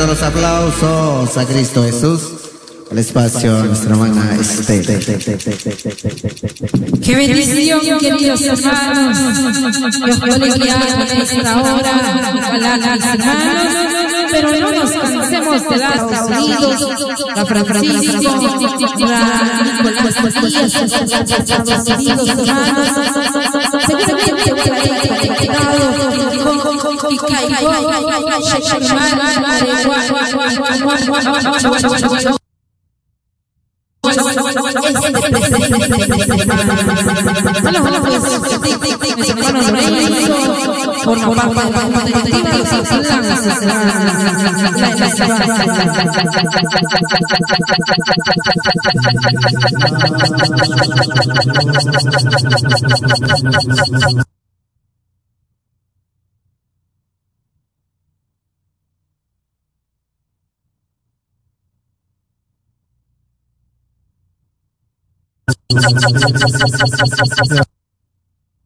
fuerte los aplausos a Cristo Jesús. El espacio a nuestra hermana Esther. Qué bendición, queridos hermanos. Dios puede guiar en nuestra hora, ojalá mis hermanos, pero no nos cansemos de dar sonidos. La Francisco, Nicolás Díaz, queridos hermanos, seguramente por ahí conectado con